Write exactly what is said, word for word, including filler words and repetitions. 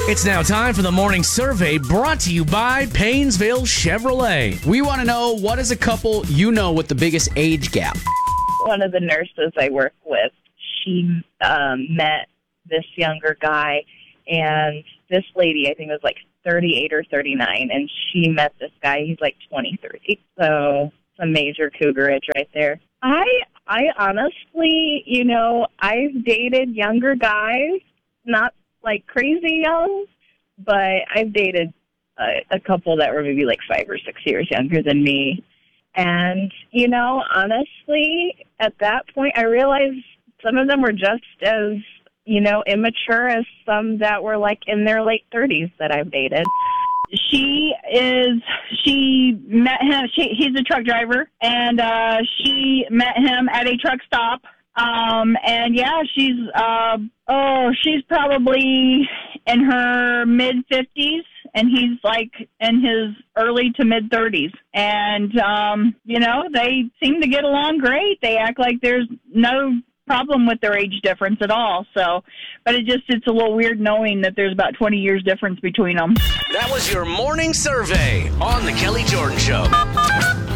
It's now time for the morning survey brought to you by Paynesville Chevrolet. We want to know, what is a couple you know with the biggest age gap? One of the nurses I work with, she um, met this younger guy, and this lady, I think, was like thirty-eight or thirty-nine, and she met this guy, he's like twenty-three. So it's a major cougarage right there. I, I honestly, you know, I've dated younger guys, not like crazy young, but I've dated a, a couple that were maybe like five or six years younger than me. And, you know, honestly, at that point, I realized some of them were just as, you know, immature as some that were like in their late thirties that I've dated. She is, she met him, she, he's a truck driver, and uh, she met him at a truck stop. Um, and yeah, she's, uh, oh, she's probably in her mid fifties, and he's like in his early to mid thirties. And, um, you know, they seem to get along great. They act like there's no problem with their age difference at all. So, but it just, it's a little weird knowing that there's about twenty years difference between them. That was your morning survey on the Kelly Jordan Show.